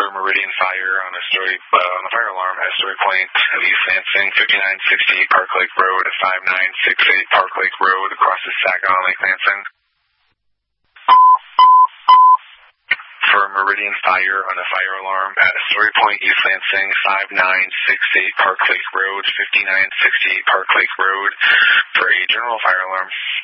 for Meridian Fire on on the fire alarm at Story Point of East Lansing, 5968 Park Lake Road, 5968 Park Lake Road, across the Saginaw Lake Lansing. For Meridian Fire on the fire alarm at Story Point East Lansing, 5968 Park Lake Road, 5968 Park Lake Road, for a general fire alarm.